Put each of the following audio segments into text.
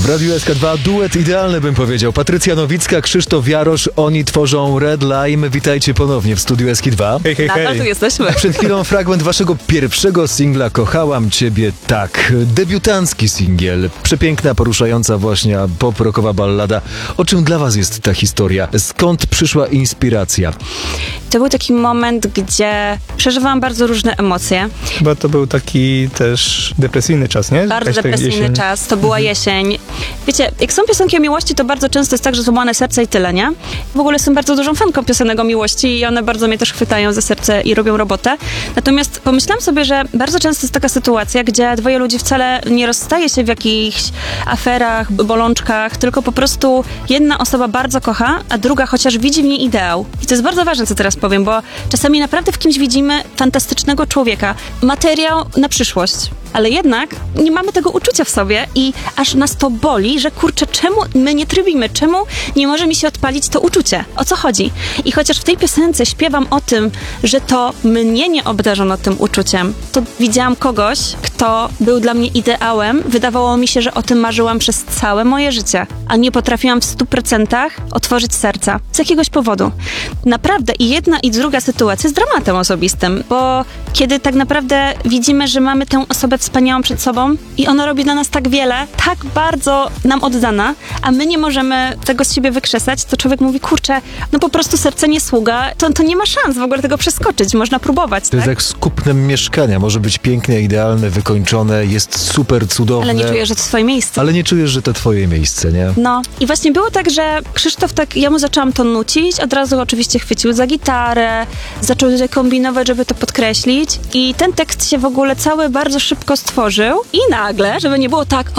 W Radiu SK2 duet idealny, bym powiedział. Patrycja Nowicka, Krzysztof Jarosz, oni tworzą Red Lime. Witajcie ponownie w studiu SK2. Hej, hej, Nadal tu hej. jesteśmy. Przed chwilą fragment waszego pierwszego singla Kochałam Ciebie Tak. Debiutancki singiel. Przepiękna, poruszająca właśnie pop-rockowa ballada. O czym dla was jest ta historia? Skąd przyszła inspiracja? To był taki moment, gdzie przeżywałam bardzo różne emocje. Chyba to był taki też depresyjny czas, nie? Bardzo Jakaś ta depresyjny jesień. czas. To była jesień. Wiecie, jak są piosenki o miłości, to bardzo często jest tak, że złamane serce i tyle, nie? W ogóle jestem bardzo dużą fanką piosenek o miłości i one bardzo mnie też chwytają za serce i robią robotę. Natomiast pomyślałam sobie, że bardzo często jest taka sytuacja, gdzie dwoje ludzi wcale nie rozstaje się w jakichś aferach, bolączkach, tylko po prostu jedna osoba bardzo kocha, a druga chociaż widzi w niej ideał. I to jest bardzo ważne, co teraz powiem, bo czasami naprawdę w kimś widzimy fantastycznego człowieka, materiał na przyszłość. Ale jednak nie mamy tego uczucia w sobie i aż nas to boli, że kurczę, czemu my nie trybimy? Czemu nie może mi się odpalić to uczucie? O co chodzi? I chociaż w tej piosence śpiewam o tym, że to mnie nie obdarzono tym uczuciem, to widziałam kogoś, kto był dla mnie ideałem. Wydawało mi się, że o tym marzyłam przez całe moje życie, a nie potrafiłam w 100% otworzyć serca. Z jakiegoś powodu. Naprawdę i jedna i druga sytuacja jest dramatem osobistym, bo kiedy tak naprawdę widzimy, że mamy tę osobę wspaniałą przed sobą i ona robi dla nas tak wiele, tak bardzo nam oddana, a my nie możemy tego z siebie wykrzesać, to człowiek mówi, kurczę, no po prostu serce nie sługa, to nie ma szans w ogóle tego przeskoczyć, można próbować, To tak? jest jak z kupnem mieszkania. Może być piękne, idealne, wykończone, jest super cudowne. Ale nie czujesz, że to twoje miejsce. Ale nie czujesz, że to twoje miejsce, nie? No i właśnie było tak, że Krzysztof ja mu zaczęłam to nucić, od razu oczywiście chwycił za gitarę, zaczął tutaj kombinować, żeby to podkreślić i ten tekst się w ogóle cały bardzo szybko stworzył i nagle, żeby nie było tak,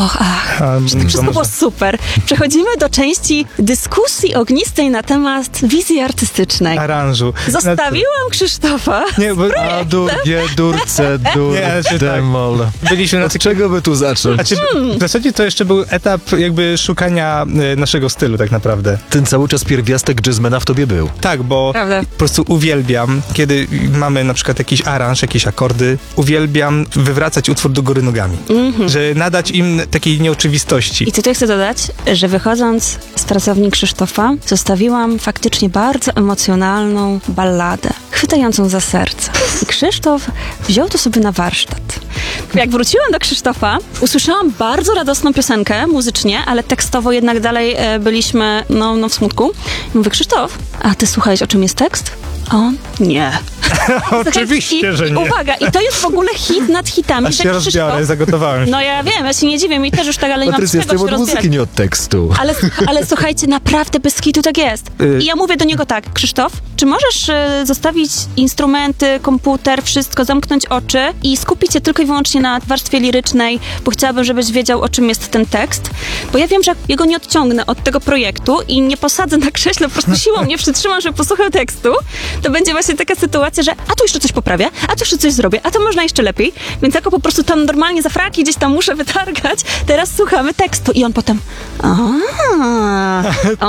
że to wszystko było super. Przechodzimy do części dyskusji ognistej na temat wizji artystycznej. Aranżu. Zostawiłam Krzysztofa. Nie, bo A dur, G, dur, C, dur, Nie, znaczy tak. demol. byliśmy na Od czego by tu zacząć? Znaczy, w zasadzie to jeszcze był etap jakby szukania naszego stylu tak naprawdę. Ten cały czas pierwiastek jazzmana w tobie był. Tak, bo Prawda. po prostu uwielbiam, kiedy mamy na przykład jakiś aranż, jakieś akordy, uwielbiam wywracać utwór do góry nogami. Że nadać im takiej nieoczywistości. I tutaj chcę dodać, że wychodząc z pracowni Krzysztofa, zostawiłam faktycznie bardzo emocjonalną balladę, chwytającą za serce. I Krzysztof wziął to sobie na warsztat. Jak wróciłam do Krzysztofa, usłyszałam bardzo radosną piosenkę muzycznie, ale tekstowo jednak dalej byliśmy w smutku. I mówię, Krzysztof, a ty słuchałeś, o czym jest tekst? A on? Nie. Oczywiście, że nie. Uwaga, i to jest w ogóle hit nad hitami. Aż że się rozbiorę, zagotowałem się. No ja wiem, ja się nie dziwię, mi też już tak, ale nie mam Patrycja, z czego jestem się od rozbierać. muzyki, nie od tekstu. Ale słuchajcie, naprawdę bez kitu tak jest. I ja mówię do niego tak, Krzysztof, czy możesz zostawić instrumenty, komputer, wszystko, zamknąć oczy i skupić się tylko i wyłącznie na warstwie lirycznej, bo chciałabym, żebyś wiedział, o czym jest ten tekst. Bo ja wiem, że jak jego nie odciągnę od tego projektu i nie posadzę na krześle, po prostu siłą nie przytrzymam, żeby posłuchał tekstu, to będzie właśnie taka sytuacja, że a tu jeszcze coś poprawię, a tu jeszcze coś zrobię, a to można jeszcze lepiej. Więc jako po prostu tam normalnie za fraki gdzieś tam muszę wytargać, teraz słuchamy tekstu. I on potem